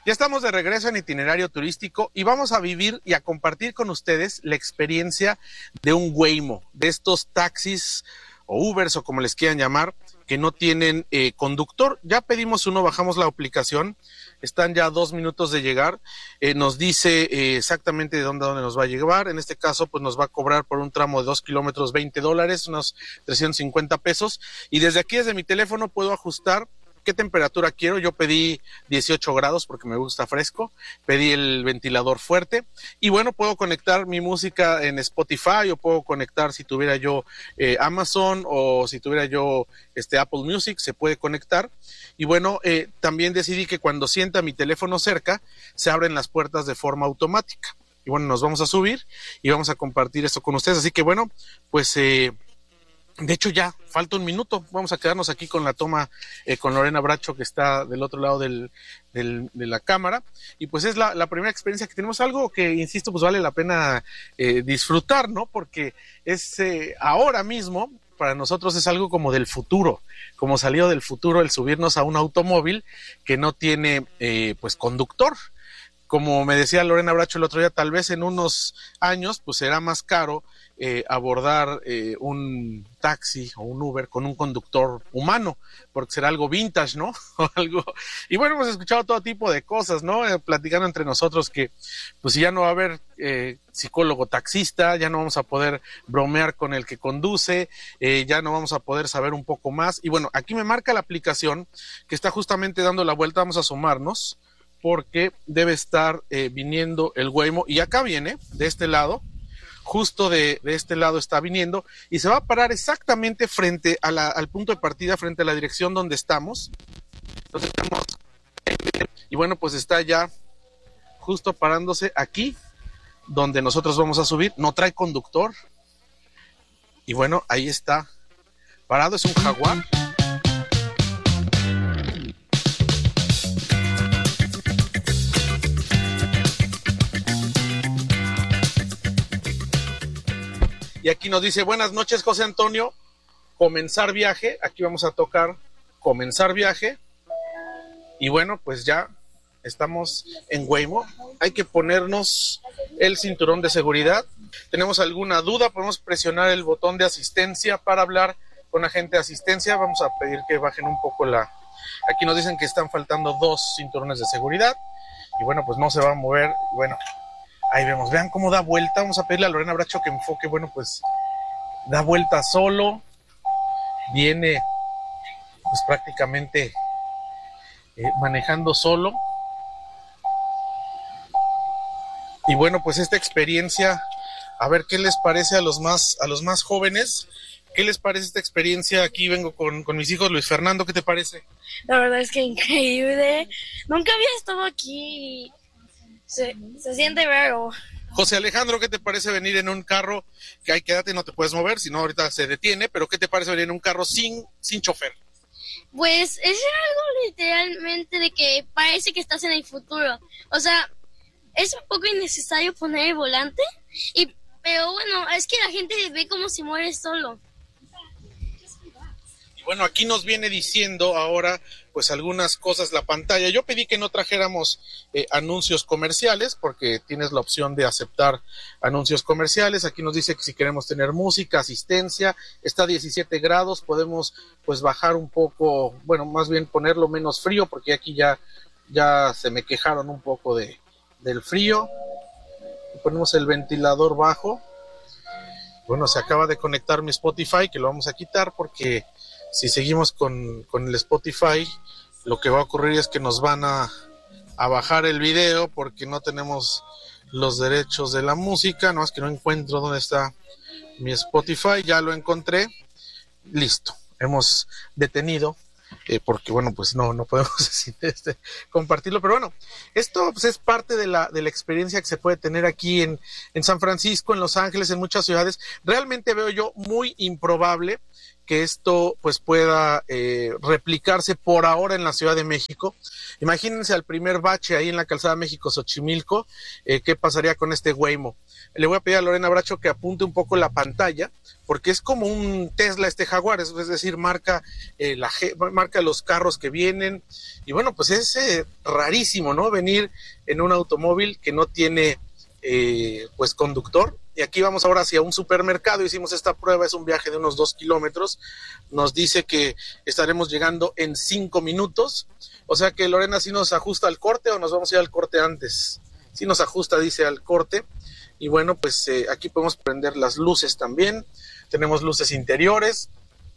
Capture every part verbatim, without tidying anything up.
Ya estamos de regreso en Itinerario Turístico y vamos a vivir y a compartir con ustedes la experiencia de un Waymo, de estos taxis o Ubers o como les quieran llamar, que no tienen eh, conductor. Ya pedimos uno, bajamos la aplicación, están ya a dos minutos de llegar, eh, nos dice eh, exactamente de dónde, a dónde nos va a llevar. En este caso, pues nos va a cobrar por un tramo de dos kilómetros veinte dólares, unos trescientos cincuenta pesos, y desde aquí, desde mi teléfono, puedo ajustar qué temperatura quiero. Yo pedí dieciocho grados porque me gusta fresco, pedí el ventilador fuerte y bueno, puedo conectar mi música en Spotify o puedo conectar si tuviera yo eh, Amazon o si tuviera yo este Apple Music, se puede conectar. Y bueno, eh, también decidí que cuando sienta mi teléfono cerca, se abren las puertas de forma automática. Y bueno, nos vamos a subir y vamos a compartir esto con ustedes. Así que bueno, pues... Eh, De hecho, ya falta un minuto. Vamos a quedarnos aquí con la toma eh, con Lorena Bracho, que está del otro lado del, del, de la cámara. Y pues es la, la primera experiencia que tenemos, algo que, insisto, pues vale la pena eh, disfrutar, ¿no? Porque es eh, ahora mismo, para nosotros es algo como del futuro, como salió del futuro el subirnos a un automóvil que no tiene eh, pues conductor. Como me decía Lorena Bracho el otro día, tal vez en unos años pues será más caro eh, abordar eh, un taxi o un Uber con un conductor humano, porque será algo vintage, ¿no? O algo. Y bueno, hemos escuchado todo tipo de cosas, ¿no? Eh, platicando entre nosotros que pues ya no va a haber eh, psicólogo taxista, ya no vamos a poder bromear con el que conduce, eh, ya no vamos a poder saber un poco más. Y bueno, aquí me marca la aplicación que está justamente dando la vuelta, vamos a asomarnos, porque debe estar eh, viniendo el Waymo, y acá viene, de este lado, justo de, de este lado está viniendo, y se va a parar exactamente frente a la, al punto de partida, frente a la dirección donde estamos. Entonces estamos, y bueno, pues está ya justo parándose aquí, donde nosotros vamos a subir. No trae conductor, y bueno, ahí está parado, es un Jaguar. Y aquí nos dice, buenas noches, José Antonio, comenzar viaje. Aquí vamos a tocar comenzar viaje. Y bueno, pues ya estamos en Waymo. Hay que ponernos el cinturón de seguridad. ¿Tenemos alguna duda? Podemos presionar el botón de asistencia para hablar con agente de asistencia. Vamos a pedir que bajen un poco la... Aquí nos dicen que están faltando dos cinturones de seguridad. Y bueno, pues no se va a mover. Bueno... Ahí vemos, vean cómo da vuelta. Vamos a pedirle a Lorena Bracho que enfoque. Bueno, pues da vuelta solo. Viene pues prácticamente eh, manejando solo. Y bueno, pues esta experiencia, a ver qué les parece a los más, a los más jóvenes. ¿Qué les parece esta experiencia? Aquí vengo con, con mis hijos. Luis Fernando, ¿qué te parece? La verdad es que increíble. Nunca había estado aquí. Se, se siente raro. José Alejandro, ¿qué te parece venir en un carro que hay quédate, no te puedes mover, si no ahorita se detiene, pero qué te parece venir en un carro sin, sin chofer? Pues es algo literalmente de que parece que estás en el futuro. O sea, es un poco innecesario poner el volante, y, pero bueno, es que la gente ve como si muere solo. Bueno, aquí nos viene diciendo ahora pues algunas cosas la pantalla. Yo pedí que no trajéramos eh, anuncios comerciales porque tienes la opción de aceptar anuncios comerciales. Aquí nos dice que si queremos tener música, asistencia, está a diecisiete grados, podemos pues bajar un poco, bueno, más bien ponerlo menos frío porque aquí ya, ya se me quejaron un poco de, del frío. Ponemos el ventilador bajo. Bueno, se acaba de conectar mi Spotify, que lo vamos a quitar porque si seguimos con, con el Spotify, lo que va a ocurrir es que nos van a, a bajar el video porque no tenemos los derechos de la música. No, es que no encuentro dónde está mi Spotify. Ya lo encontré. Listo. Hemos detenido eh, porque, bueno, pues no, no podemos este, compartirlo. Pero bueno, esto pues, es parte de la, de la experiencia que se puede tener aquí en, en San Francisco, en Los Ángeles, en muchas ciudades. Realmente veo yo muy improbable que esto pues pueda eh, replicarse por ahora en la Ciudad de México. Imagínense al primer bache ahí en la calzada México-Xochimilco, eh, ¿qué pasaría con este Waymo? Le voy a pedir a Lorena Bracho que apunte un poco la pantalla, porque es como un Tesla este Jaguar, es, es decir, marca, eh, la, marca los carros que vienen, y bueno, pues es eh, rarísimo, ¿no? Venir en un automóvil que no tiene eh, pues conductor. Y aquí vamos ahora hacia un supermercado, hicimos esta prueba, es un viaje de unos dos kilómetros, nos dice que estaremos llegando en cinco minutos, o sea que Lorena, ¿sí nos ajusta al corte o nos vamos a ir al corte antes? Sí nos ajusta, dice, al corte, y bueno, pues eh, aquí podemos prender las luces también, tenemos luces interiores,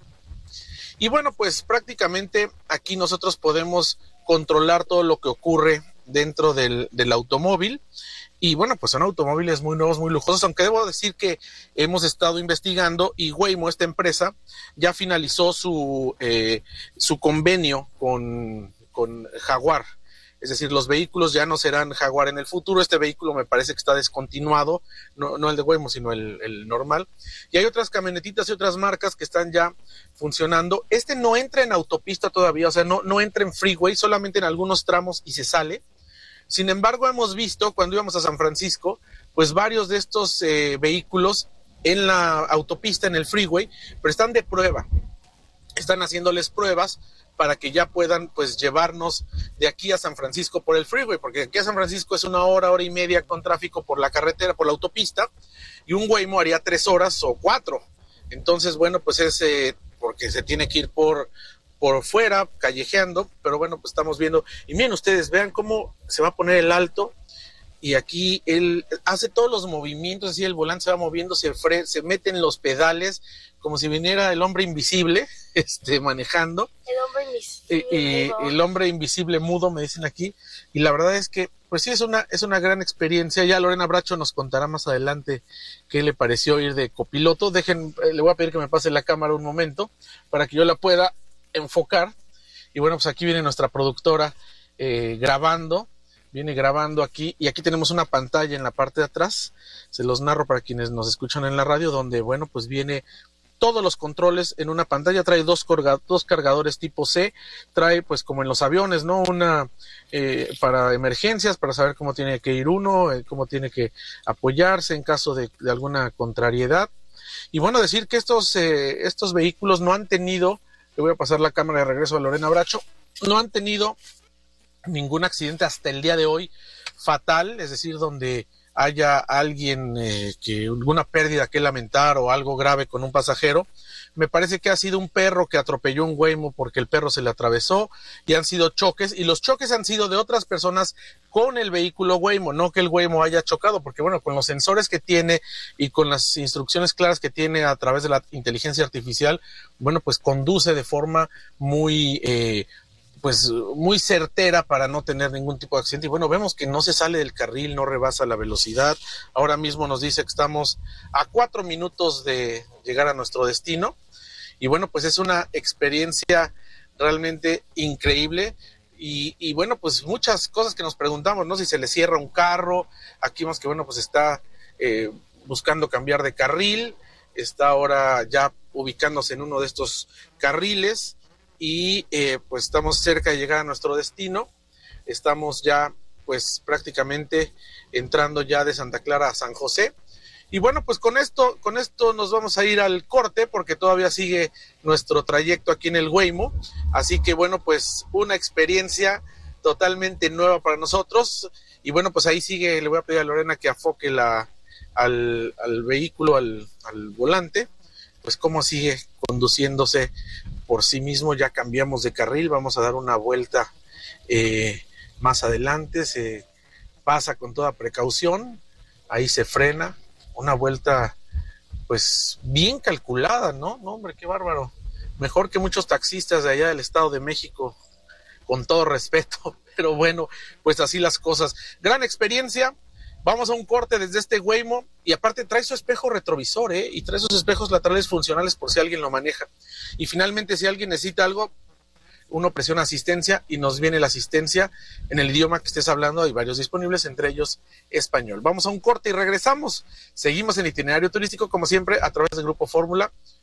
y bueno, pues prácticamente aquí nosotros podemos controlar todo lo que ocurre dentro del, del automóvil. Y bueno, pues son automóviles muy nuevos, muy lujosos, aunque debo decir que hemos estado investigando y Waymo, esta empresa, ya finalizó su, eh, su convenio con, con Jaguar. Es decir, los vehículos ya no serán Jaguar en el futuro. Este vehículo me parece que está descontinuado, no, no el de Waymo, sino el, el normal. Y hay otras camionetitas y otras marcas que están ya funcionando. Este no entra en autopista todavía, o sea, no, no entra en freeway, solamente en algunos tramos y se sale. Sin embargo, hemos visto cuando íbamos a San Francisco, pues varios de estos eh, vehículos en la autopista, en el freeway, pero están de prueba. Están haciéndoles pruebas para que ya puedan pues llevarnos de aquí a San Francisco por el freeway, porque aquí a San Francisco es una hora, hora y media con tráfico por la carretera, por la autopista, y un Waymo haría tres horas o cuatro. Entonces, bueno, pues es eh, porque se tiene que ir por... por fuera, callejeando, pero bueno, pues estamos viendo, y miren ustedes, vean cómo se va a poner el alto, y aquí él hace todos los movimientos, así el volante se va moviendo, se, fre se mete en los pedales, como si viniera el hombre invisible, este, manejando. El hombre invisible. Y, y, el hombre invisible mudo, me dicen aquí, y la verdad es que, pues sí, es una, es una gran experiencia. Ya Lorena Bracho nos contará más adelante qué le pareció ir de copiloto. Dejen, le voy a pedir que me pase la cámara un momento, para que yo la pueda enfocar. Y bueno, pues aquí viene nuestra productora eh, grabando, viene grabando aquí, y aquí tenemos una pantalla en la parte de atrás, se los narro para quienes nos escuchan en la radio, donde bueno, pues viene todos los controles en una pantalla, trae dos, dos cargadores tipo C, trae pues como en los aviones, ¿no? Una eh, para emergencias, para saber cómo tiene que ir uno, eh, cómo tiene que apoyarse en caso de, de alguna contrariedad. Y bueno, decir que estos, eh, estos vehículos no han tenido, le voy a pasar la cámara de regreso a Lorena Bracho, no han tenido ningún accidente hasta el día de hoy fatal, es decir, donde haya alguien eh, que alguna pérdida que lamentar o algo grave con un pasajero. Me parece que ha sido un perro que atropelló un Waymo porque el perro se le atravesó, y han sido choques, y los choques han sido de otras personas con el vehículo Waymo, no que el Waymo haya chocado, porque bueno, con los sensores que tiene y con las instrucciones claras que tiene a través de la inteligencia artificial, bueno, pues conduce de forma muy eh, pues muy certera para no tener ningún tipo de accidente. Y bueno, vemos que no se sale del carril, no rebasa la velocidad. Ahora mismo nos dice que estamos a cuatro minutos de llegar a nuestro destino. Y bueno, pues es una experiencia realmente increíble. Y, y bueno, pues muchas cosas que nos preguntamos, ¿no? Si se le cierra un carro. Aquí vemos que bueno, pues está eh, buscando cambiar de carril. Está ahora ya ubicándose en uno de estos carriles. Y eh, pues estamos cerca de llegar a nuestro destino, estamos ya pues prácticamente entrando ya de Santa Clara a San José, y bueno, pues con esto, con esto nos vamos a ir al corte, porque todavía sigue nuestro trayecto aquí en el Waymo, así que bueno, pues una experiencia totalmente nueva para nosotros, y bueno, pues ahí sigue, le voy a pedir a Lorena que afoque la, al, al vehículo, al, al volante, pues cómo sigue conduciéndose por sí mismo. Ya cambiamos de carril, vamos a dar una vuelta eh, más adelante, se pasa con toda precaución, ahí se frena, una vuelta pues bien calculada, ¿no? No, hombre, qué bárbaro, mejor que muchos taxistas de allá del Estado de México, con todo respeto, pero bueno, pues así las cosas. Gran experiencia. Vamos a un corte desde este Waymo, y aparte trae su espejo retrovisor, ¿eh? Y trae sus espejos laterales funcionales por si alguien lo maneja. Y finalmente, si alguien necesita algo, uno presiona asistencia y nos viene la asistencia en el idioma que estés hablando. Hay varios disponibles, entre ellos español. Vamos a un corte y regresamos. Seguimos en Itinerario Turístico, como siempre, a través del Grupo Fórmula.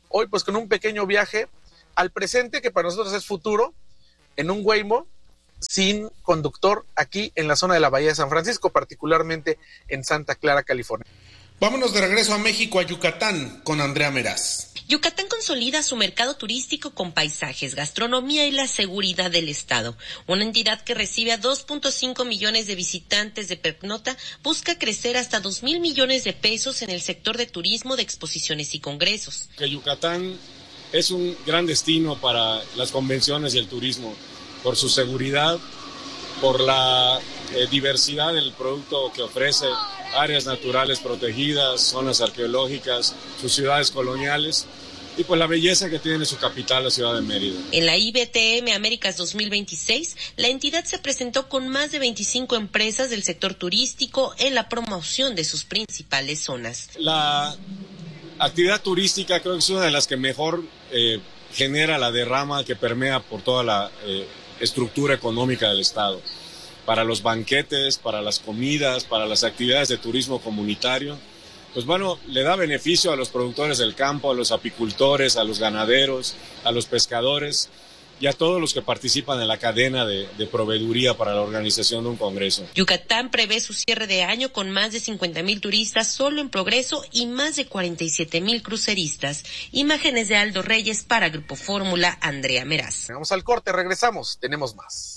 Hoy pues con un pequeño viaje al presente, que para nosotros es futuro, en un Waymo sin conductor aquí en la zona de la Bahía de San Francisco, particularmente en Santa Clara, California. Vámonos de regreso a México, a Yucatán, con Andrea Meraz. Yucatán consolida su mercado turístico con paisajes, gastronomía y la seguridad del estado. Una entidad que recibe a dos punto cinco millones de visitantes de pernocta busca crecer hasta dos mil millones de pesos en el sector de turismo, de exposiciones y congresos. Que Yucatán es un gran destino para las convenciones y el turismo, por su seguridad, por la eh, diversidad del producto que ofrece, áreas naturales protegidas, zonas arqueológicas, sus ciudades coloniales y pues la belleza que tiene su capital, la ciudad de Mérida. En la I B T M Américas dos mil veintiséis, la entidad se presentó con más de veinticinco empresas del sector turístico en la promoción de sus principales zonas. La actividad turística creo que es una de las que mejor eh, genera la derrama que permea por toda la eh, estructura económica del estado. Para los banquetes, para las comidas, para las actividades de turismo comunitario, pues bueno, le da beneficio a los productores del campo, a los apicultores, a los ganaderos, a los pescadores y a todos los que participan en la cadena de, de proveeduría para la organización de un congreso. Yucatán prevé su cierre de año con más de cincuenta mil turistas solo en Progreso y más de cuarenta y siete mil cruceristas. Imágenes de Aldo Reyes para Grupo Fórmula, Andrea Meraz. Vamos al corte, regresamos, tenemos más.